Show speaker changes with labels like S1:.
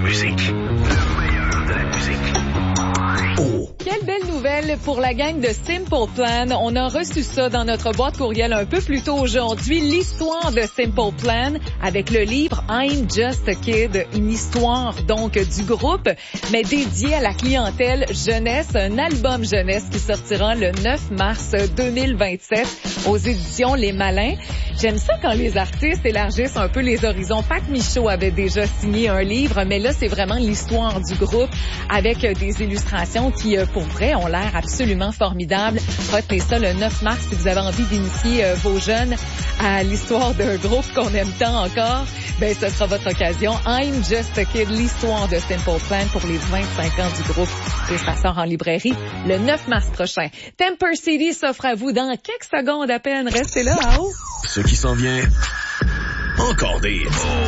S1: musique. Le meilleur de la musique.
S2: Quelle belle nouvelle pour la gang de Simple Plan. On a reçu ça dans notre boîte courriel un peu plus tôt aujourd'hui. L'histoire de Simple Plan avec le livre I'm Just a Kid. Une histoire donc du groupe, mais dédiée à la clientèle jeunesse. Un album jeunesse qui sortira le 9 mars 2027 aux éditions Les Malins. J'aime ça quand les artistes élargissent un peu les horizons. Pat Michaud avait déjà signé un livre, mais là, c'est vraiment l'histoire du groupe avec des illustrations qui, pour vrai, ont l'air absolument formidables. Retenez ça le 9 mars si vous avez envie d'initier vos jeunes à l'histoire d'un groupe qu'on aime tant encore. Ben, ce sera votre occasion. I'm Just a Kid, l'histoire de Simple Plan pour les 25 ans du groupe. Et ça sort en librairie le 9 mars prochain. Temper City s'offre à vous dans quelques secondes à peine. Restez là, en haut.
S1: Ce qui s'en vient, encore des hits.